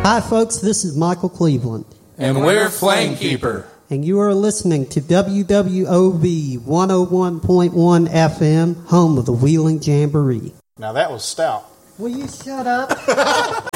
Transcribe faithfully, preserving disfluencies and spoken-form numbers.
Hi, folks. This is Michael Cleveland. And we're Flamekeeper. And you are listening to W W O V one oh one point one F M, home of the Wheeling Jamboree. Now that was stout. Will you shut up?